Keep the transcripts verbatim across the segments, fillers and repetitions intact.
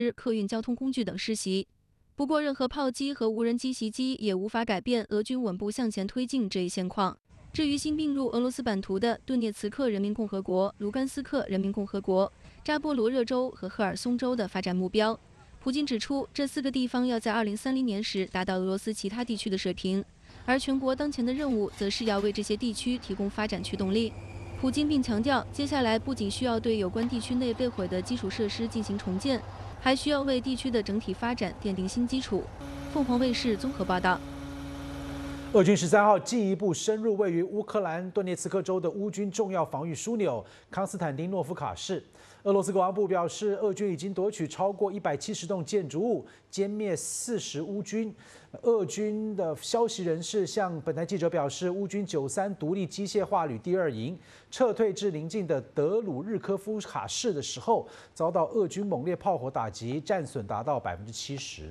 客运交通工具等施袭。不过，任何炮击和无人机袭击也无法改变俄军稳步向前推进这一现况。至于新并入俄罗斯版图的顿涅茨克人民共和国、卢甘斯克人民共和国、扎波罗热州和赫尔松州的发展目标，普京指出，这四个地方要在二零三零年时达到俄罗斯其他地区的水平，而全国当前的任务则是要为这些地区提供发展驱动力。普京并强调，接下来不仅需要对有关地区内被毁的基础设施进行重建，还需要为地区的整体发展奠定新基础。凤凰卫视综合报道。 俄军十三号进一步深入位于乌克兰顿涅茨克州的乌军重要防御枢纽康斯坦丁诺夫卡市。俄罗斯国防部表示，俄军已经夺取超过一百七十栋建筑物，歼灭四十乌军。俄军的消息人士向本台记者表示，乌军九三独立机械化旅第二营撤退至邻近的德鲁日科夫卡市的时候，遭到俄军猛烈炮火打击，战损达到百分之七十。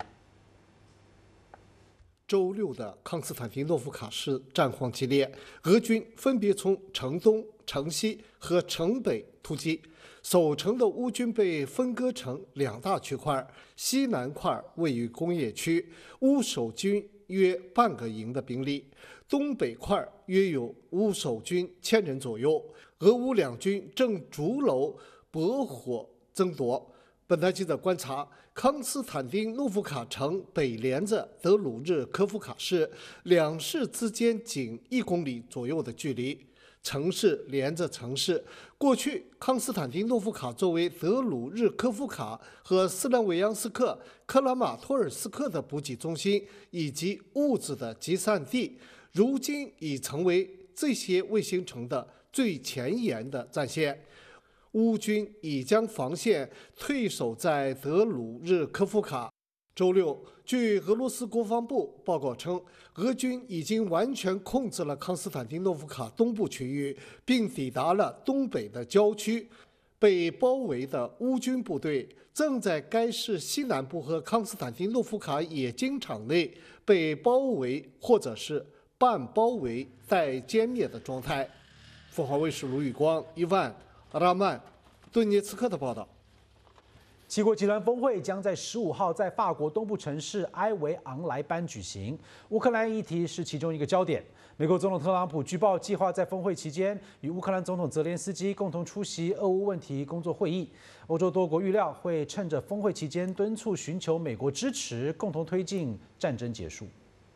周六的康斯坦丁诺夫卡市战况激烈，俄军分别从城东、城西和城北突击。守城的乌军被分割成两大区块，西南块位于工业区，乌守军约半个营的兵力；东北块约有乌守军千人左右。俄乌两军正逐楼搏火争夺。本台记者观察，康斯坦丁诺夫卡城北连着德鲁日科夫卡市，两市之间仅一公里左右的距离。城市连着城市。过去，康斯坦丁诺夫卡作为德鲁日科夫卡和斯兰维扬斯克、克拉马托尔斯克的补给中心以及物资的集散地，如今已成为这些卫星城的最前沿的战线。乌军已将防线退守在德鲁日科夫卡。周六，据俄罗斯国防部报告称，俄军已经完全控制了康斯坦丁诺夫卡东部区域，并抵达了东北的郊区。被包围的乌军部队正在该市西南部和康斯坦丁诺夫卡冶金厂内被包围或者是半包围待歼灭的状态。凤凰卫视卢宇光、伊万、阿拉曼、顿涅茨克的报道。 七国集团峰会将在十五号在法国东部城市埃维昂莱班举行，乌克兰议题是其中一个焦点。美国总统特朗普据报计划在峰会期间与乌克兰总统泽连斯基共同出席俄乌问题工作会议。欧洲多国预料会趁着峰会期间敦促寻求美国支持，共同推进战争结束。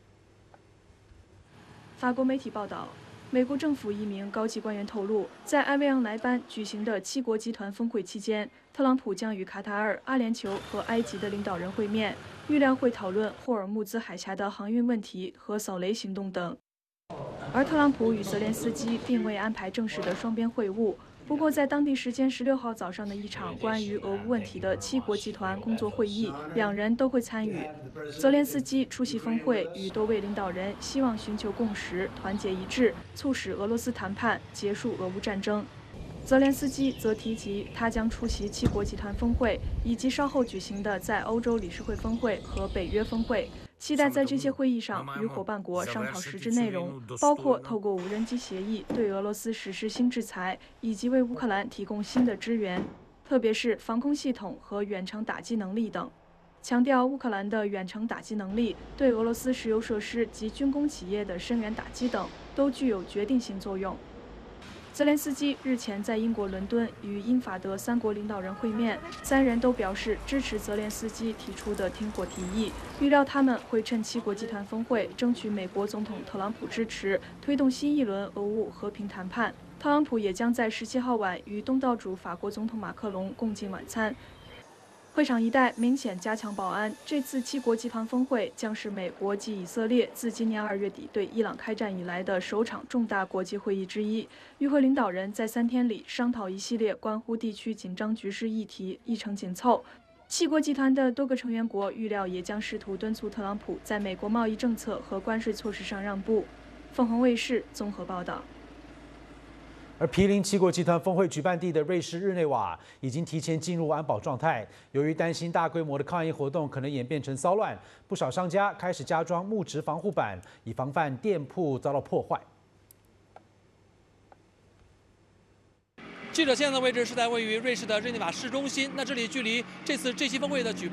法国媒体报道，美国政府一名高级官员透露，在埃维昂莱班举行的七国集团峰会期间，特朗普将与卡塔尔、阿联酋和埃及的领导人会面，预料会讨论霍尔木兹海峡的航运问题和扫雷行动等。而特朗普与泽连斯基并未安排正式的双边会晤。不过，在当地时间十六号早上的一场关于俄乌问题的七国集团工作会议，两人都会参与。泽连斯基出席峰会，与多位领导人希望寻求共识、团结一致，促使俄罗斯谈判结束俄乌战争。泽连斯基则提及，他将出席七国集团峰会，以及稍后举行的在欧洲理事会峰会和北约峰会。期待在这些会议上与伙伴国商讨实质内容，包括透过无人机协议对俄罗斯实施新制裁，以及为乌克兰提供新的支援，特别是防空系统和远程打击能力等。强调乌克兰的远程打击能力对俄罗斯石油设施及军工企业的深远打击等都具有决定性作用。泽连斯基日前在英国伦敦与英法德三国领导人会面，三人都表示支持泽连斯基提出的停火提议，预料他们会趁七国集团峰会争取美国总统特朗普支持，推动新一轮俄乌和平谈判。特朗普也将在十七号晚与东道主法国总统马克龙共进晚餐。会场一带明显加强保安。这次七国集团峰会将是美国及以色列自今年二月底对伊朗开战以来的首场重大国际会议之一。与会领导人在三天里商讨一系列关乎地区紧张局势议题，议程紧凑。七国集团的多个成员国预料也将试图敦促特朗普在美国贸易政策和关税措施上让步。凤凰卫视综合报道。 而毗邻七国集团峰会举办地的瑞士日内瓦已经提前进入安保状态。由于担心大规模的抗议活动可能演变成骚乱，不少商家开始加装木质防护板，以防范店铺遭到破坏。 记者现在的位置是在位于瑞士的日内瓦市中心，那这里距离这次 G 七峰会的举办